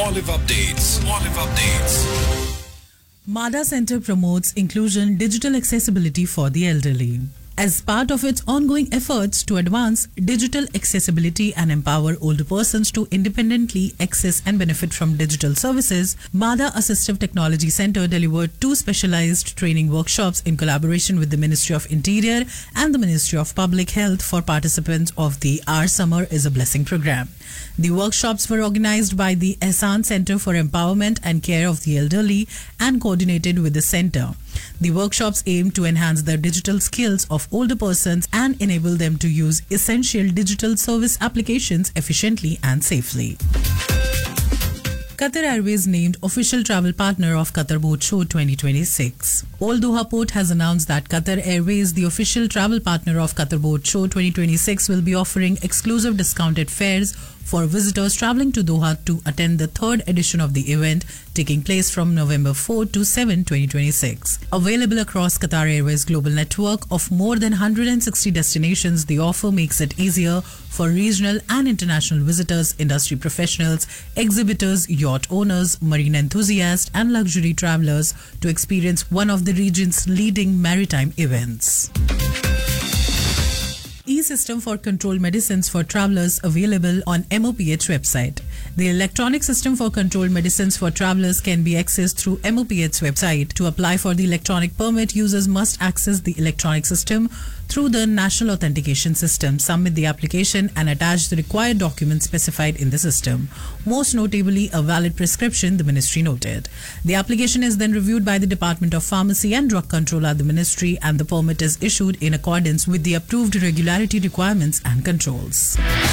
Olive Updates. MADA Center promotes inclusion digital accessibility for the elderly. As part of its ongoing efforts to advance digital accessibility and empower older persons to independently access and benefit from digital services, MADA Assistive Technology Center delivered 2 specialized training workshops in collaboration with the Ministry of Interior and the Ministry of Public Health for participants of the Our Summer is a Blessing program. The workshops were organized by the Ehsan Center for Empowerment and Care of the Elderly and coordinated with the center. The workshops aim to enhance the digital skills of older persons and enable them to use essential digital service applications efficiently and safely. Qatar Airways named official travel partner of Qatar Boat Show 2026. Old Doha Port has announced that Qatar Airways, the official travel partner of Qatar Boat Show 2026, will be offering exclusive discounted fares for visitors traveling to Doha to attend the 3rd edition of the event taking place from November 4 to 7, 2026. Available across Qatar Airways' global network of more than 160 destinations, the offer makes it easier for regional and international visitors, industry professionals, exhibitors, yacht owners, marine enthusiasts, and luxury travelers to experience one of the region's leading maritime events. E-System for Controlled Medicines for Travelers available on MOPH website. The electronic system for controlled medicines for travelers can be accessed through MOPH website. To apply for the electronic permit, users must access the electronic system through the National Authentication System, submit the application and attach the required documents specified in the system. Most notably, a valid prescription, the ministry noted. The application is then reviewed by the Department of Pharmacy and Drug Control at the ministry and the permit is issued in accordance with the approved regularity requirements and controls.